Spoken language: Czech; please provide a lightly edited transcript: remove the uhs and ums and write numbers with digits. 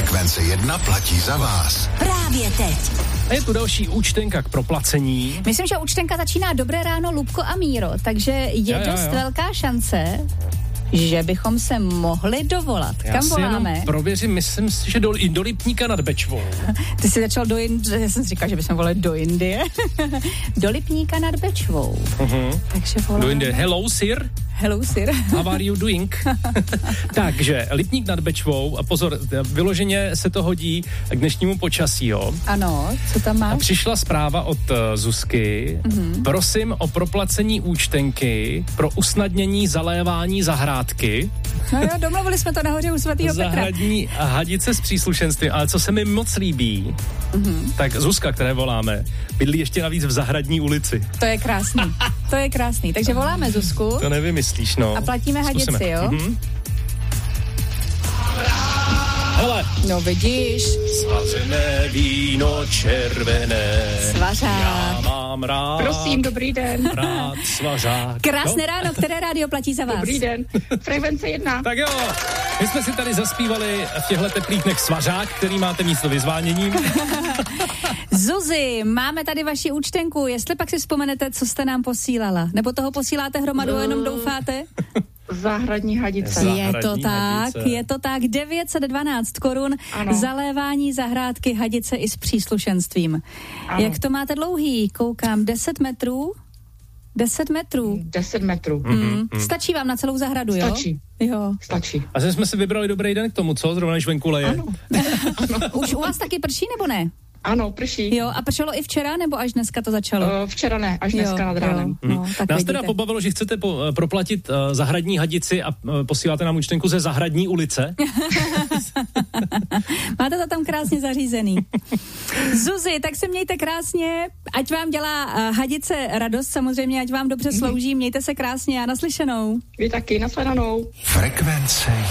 Frekvence 1 platí za vás. Právě teď. A je tu další účtenka k proplacení. Myslím, že účtenka začíná Dobré ráno, Lubko a Míro, takže je dost velká šance, že bychom se mohli dovolat. Kam voláme? Jenom prověřím, myslím si, že do Lipníka nad Bečvou. Ty jsi začal já jsem si říkal, že bychom volali do Indie. Do Lipníka nad Bečvou. Takže voláme. Do Indie. Hello, sir. Hello, sir. How are you doing? Takže Lipník nad Bečvou, a pozor, vyloženě se to hodí k dnešnímu počasí, jo? Ano, co tam máš? A přišla zpráva od Zuzky. Prosím o proplacení účtenky pro usnadnění zalévání zahrádky. No jo, domluvili jsme to nahoře u svatého Petra. Zahradní hadice s příslušenstvím, ale co se mi moc líbí, tak Zuzka, které voláme, bydlí ještě navíc v Zahradní ulici. To je krásný, to je krásný. Takže voláme Zuzku. To nevymyslíš, no. A platíme hadici, jo? Hele. No vidíš. Svařené víno červené. Svařák. Já mám rád. Prosím, dobrý den. Rád svařák. Krásné ráno, které rádio platí za vás? Dobrý den. Frekvence 1. Tak jo, my jsme si tady zaspívali v těchto teplých dnech svařák, který máte místo vyzváněním. Zuzi, máme tady vaši účtenku, jestli pak si vzpomenete, co jste nám posílala. Nebo toho posíláte hromadu, jenom doufáte? Zahradní hadice. Je to tak, 912 korun, zalévání zahrádky hadice i s příslušenstvím. Ano. Jak to máte dlouhý? Koukám, 10 metrů? 10 metrů. 10 metrů. Stačí vám na celou zahradu, jo? Stačí. Jo. Stačí. A jsme si vybrali dobrý den k tomu, co? Zrovna než venku leje. Ano. Už u vás taky prší, nebo ne? Ano, prší. Jo, a pršelo i včera, nebo až dneska to začalo? Včera ne, až dneska nad ránem. Nás teda pobavilo, že chcete proplatit zahradní hadici a posíláte nám účtenku ze Zahradní ulice. Máte to tam krásně zařízený. Zuzi, tak se mějte krásně, ať vám dělá hadice radost, samozřejmě, ať vám dobře slouží, mějte se krásně a naslyšenou. Vy taky, nashledanou. Frekvence